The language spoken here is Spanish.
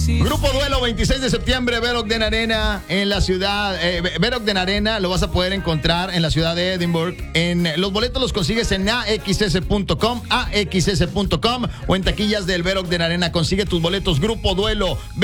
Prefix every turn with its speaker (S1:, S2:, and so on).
S1: Grupo Duelo, 26 de septiembre, Vero Ogden Arena en la ciudad. Vero Ogden Arena lo vas a poder encontrar en la ciudad de Edinburgh. Los boletos los consigues en axs.com o en taquillas del Vero Ogden Arena. Consigue tus boletos. Grupo Duelo.